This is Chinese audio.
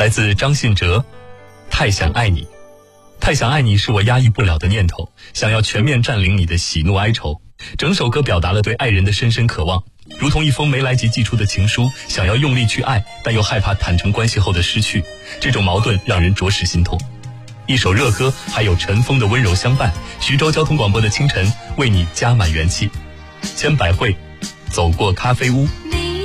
来自张信哲，太想爱你。太想爱你是我压抑不了的念头，想要全面占领你的喜怒哀愁。整首歌表达了对爱人的深深渴望，如同一封没来及寄出的情书，想要用力去爱，但又害怕坦诚关系后的失去，这种矛盾让人着实心痛。一首热歌，还有陈峰的温柔相伴。徐州交通广播的清晨，为你加满元气。千百惠，走过咖啡屋。